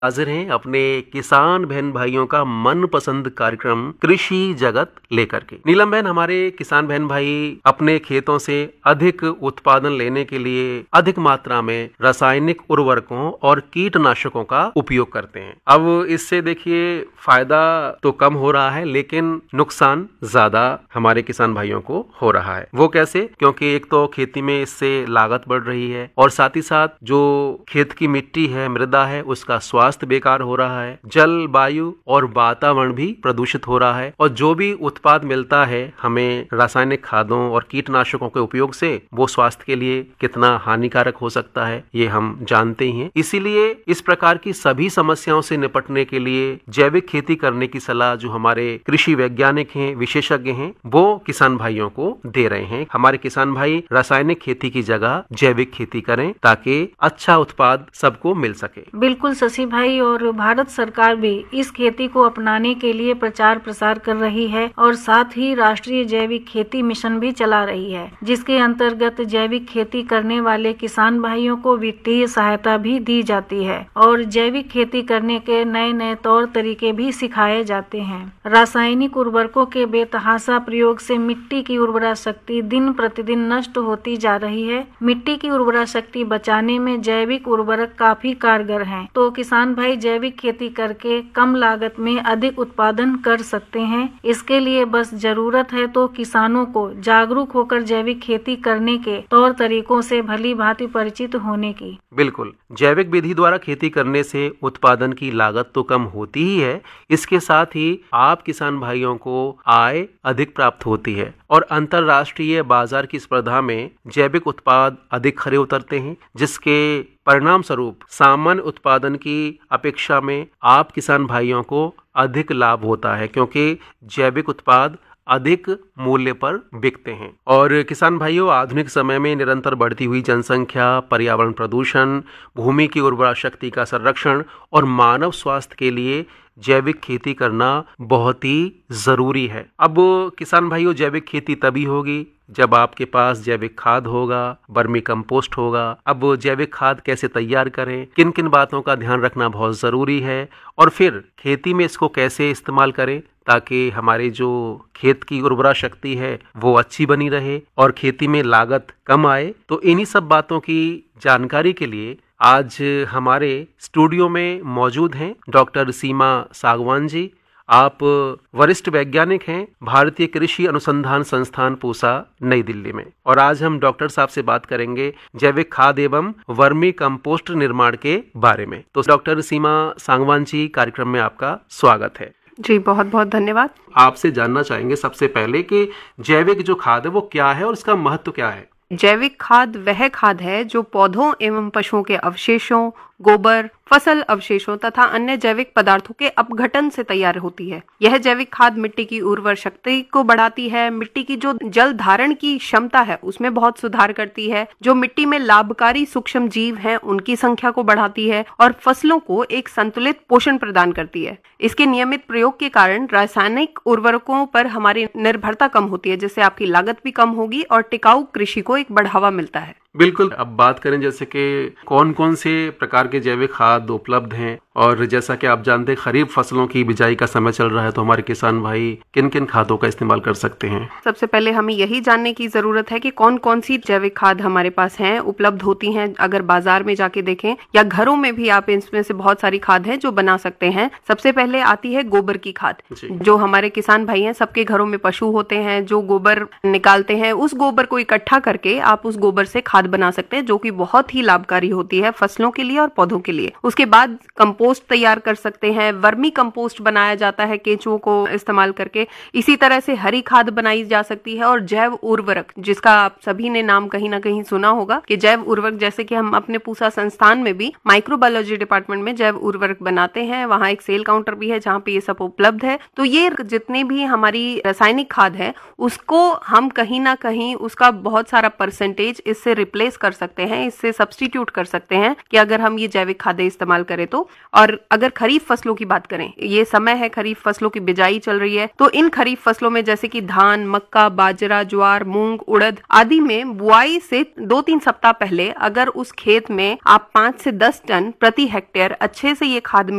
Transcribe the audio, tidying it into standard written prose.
हाजिर हैं अपने किसान बहन भाइयों का मनपसंद कार्यक्रम कृषि जगत लेकर के। नीलम बहन, हमारे किसान बहन भाई अपने खेतों से अधिक उत्पादन लेने के लिए अधिक मात्रा में रासायनिक उर्वरकों और कीटनाशकों का उपयोग करते हैं। अब इससे देखिए फायदा तो कम हो रहा है, लेकिन नुकसान ज्यादा हमारे किसान भाइयों को हो रहा है। वो कैसे? क्योंकि एक तो खेती में इससे लागत बढ़ रही है और साथ ही साथ जो खेत की मिट्टी है, मृदा है, उसका स्वास्थ्य बेकार हो रहा है, जल, वायु और वातावरण भी प्रदूषित हो रहा है और जो भी उत्पाद मिलता है हमें रासायनिक खादों और कीटनाशकों के उपयोग से, वो स्वास्थ्य के लिए कितना हानिकारक हो सकता है ये हम जानते ही हैं। इसीलिए इस प्रकार की सभी समस्याओं से निपटने के लिए जैविक खेती करने की सलाह जो हमारे कृषि वैज्ञानिक हैं, विशेषज्ञ हैं, वो किसान भाइयों को दे रहे हैं। हमारे किसान भाई रासायनिक खेती की जगह जैविक खेती करें ताकि अच्छा उत्पाद सबको मिल सके। बिल्कुल शशि भाई, और भारत सरकार भी इस खेती को अपनाने के लिए प्रचार प्रसार कर रही है और साथ ही राष्ट्रीय जैविक खेती मिशन भी चला रही है, जिसके अंतर्गत जैविक खेती करने वाले किसान भाइयों को वित्तीय सहायता भी दी जाती है और जैविक खेती करने के नए नए तौर तरीके भी सिखाए जाते हैं। रासायनिक उर्वरकों के बेतहाशा प्रयोग से मिट्टी की उर्वरा शक्ति दिन प्रतिदिन नष्ट होती जा रही है। मिट्टी की उर्वरा शक्ति बचाने में जैविक उर्वरक काफी कारगर हैं, तो किसान भाई जैविक खेती करके कम लागत में अधिक उत्पादन कर सकते हैं। इसके लिए बस जरूरत है तो किसानों को जागरूक होकर जैविक खेती करने के तौर तरीकों से भली भांति परिचित होने की। बिल्कुल, जैविक विधि द्वारा खेती करने से उत्पादन की लागत तो कम होती ही है, इसके साथ ही आप किसान भाइयों को आय अधिक प्राप्त होती है और अंतरराष्ट्रीय बाजार की स्पर्धा में जैविक उत्पाद अधिक खरे उतरते हैं, जिसके परिणाम स्वरूप सामान्य उत्पादन की अपेक्षा में आप किसान भाइयों को अधिक लाभ होता है, क्योंकि जैविक उत्पाद अधिक मूल्य पर बिकते हैं। और किसान भाइयों, आधुनिक समय में निरंतर बढ़ती हुई जनसंख्या, पर्यावरण प्रदूषण, भूमि की उर्वरा शक्ति का संरक्षण और मानव स्वास्थ्य के लिए जैविक खेती करना बहुत ही जरूरी है। अब किसान भाइयों, जैविक खेती तभी होगी जब आपके पास जैविक खाद होगा, वर्मी कंपोस्ट होगा। अब जैविक खाद कैसे तैयार करें, किन किन बातों का ध्यान रखना बहुत जरूरी है और फिर खेती में इसको कैसे इस्तेमाल करें ताकि हमारे जो खेत की उर्वरा शक्ति है वो अच्छी बनी रहे और खेती में लागत कम आए। तो इन्हीं सब बातों की जानकारी के लिए आज हमारे स्टूडियो में मौजूद हैं डॉक्टर सीमा सागवान जी। आप वरिष्ठ वैज्ञानिक हैं भारतीय कृषि अनुसंधान संस्थान पूसा, नई दिल्ली में, और आज हम डॉक्टर साहब से बात करेंगे जैविक खाद एवं वर्मी कंपोस्ट निर्माण के बारे में। तो डॉक्टर सीमा सागवान जी, कार्यक्रम में आपका स्वागत है। जी, बहुत बहुत धन्यवाद। आपसे जानना चाहेंगे सबसे पहले कि जैविक जो खाद है वो क्या है और इसका महत्व क्या है। जैविक खाद वह खाद है जो पौधों एवं पशुओं के अवशेषों, गोबर, फसल अवशेषों तथा अन्य जैविक पदार्थों के अपघटन से तैयार होती है। यह जैविक खाद मिट्टी की उर्वर शक्ति को बढ़ाती है, मिट्टी की जो जल धारण की क्षमता है उसमें बहुत सुधार करती है, जो मिट्टी में लाभकारी सूक्ष्म जीव हैं उनकी संख्या को बढ़ाती है और फसलों को एक संतुलित पोषण प्रदान करती है। इसके नियमित प्रयोग के कारण रासायनिक उर्वरकों पर हमारी निर्भरता कम होती है, जिससे आपकी लागत भी कम होगी और टिकाऊ कृषि को एक बढ़ावा मिलता है। बिल्कुल, अब बात करें जैसे कि कौन कौन से प्रकार के जैविक खाद उपलब्ध हैं, और जैसा कि आप जानते हैं खरीफ फसलों की बिजाई का समय चल रहा है, तो हमारे किसान भाई किन किन खादों का इस्तेमाल कर सकते हैं। सबसे पहले हमें यही जानने की जरूरत है कि कौन कौन सी जैविक खाद हमारे पास हैं, उपलब्ध होती हैं। अगर बाजार में जाके देखें या घरों में भी आप इसमें से बहुत सारी खाद है जो बना सकते हैं। सबसे पहले आती है गोबर की खाद। जो हमारे किसान भाई हैं, सबके घरों में पशु होते हैं जो गोबर निकालते हैं, उस गोबर को इकट्ठा करके आप उस गोबर से खाद बना सकते हैं, जो कि बहुत ही लाभकारी होती है फसलों के लिए और पौधों के लिए। उसके बाद कंपोस्ट तैयार कर सकते हैं, वर्मी कंपोस्ट बनाया जाता है केंचुओं को इस्तेमाल करके। इसी तरह से हरी खाद बनाई जा सकती है और जैव उर्वरक, जिसका आप सभी ने नाम कहीं ना कहीं सुना होगा कि जैव उर्वरक, जैसे कि हम अपने पूसा संस्थान में भी माइक्रोबायोलॉजी डिपार्टमेंट में जैव उर्वरक बनाते हैं, वहां एक सेल काउंटर भी है जहां पे ये सब उपलब्ध है। तो ये जितने भी हमारी रासायनिक खाद है उसको हम कहीं ना कहीं उसका बहुत सारा परसेंटेज इससे रिप्लेस कर सकते हैं, इससे सब्स्टिट्यूट कर सकते हैं कि अगर हम ये जैविक खादें इस्तेमाल करें तो। और अगर खरीफ फसलों की बात करें, ये समय है खरीफ फसलों की बिजाई चल रही है, तो इन खरीफ फसलों में जैसे कि धान, मक्का, बाजरा, ज्वार, मूंग, उड़द आदि में बुआई से 2-3 सप्ताह पहले अगर उस खेत में आप 5 से 10 टन प्रति हेक्टेयर अच्छे से ये खाद